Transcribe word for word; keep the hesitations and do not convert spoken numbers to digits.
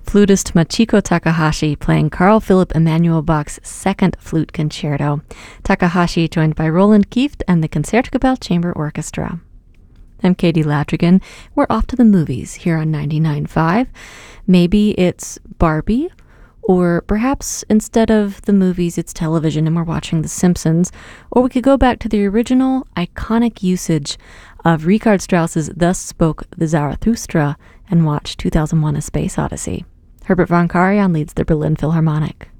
Flutist Machiko Takahashi playing Carl Philipp Emanuel Bach's Second Flute Concerto. Takahashi joined by Roland Kieft and the Concertgebouw Chamber Orchestra. I'm Katie Ladrigan. We're off to the movies here on ninety-nine point five. Maybe it's Barbie, or perhaps instead of the movies, it's television and we're watching The Simpsons. Or we could go back to the original iconic usage of Richard Strauss's Thus Spoke the Zarathustra and watch two thousand one: A Space Odyssey. Herbert von Karajan leads the Berlin Philharmonic.